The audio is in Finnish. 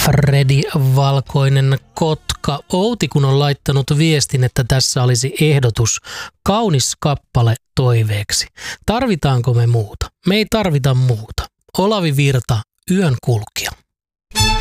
Fredi Valkoinen Kotka. Outi kun on laittanut viestin, että tässä olisi ehdotus kaunis kappale toiveeksi. Tarvitaanko me muuta? Me ei tarvita muuta. Olavi Virta, Yön kulkija.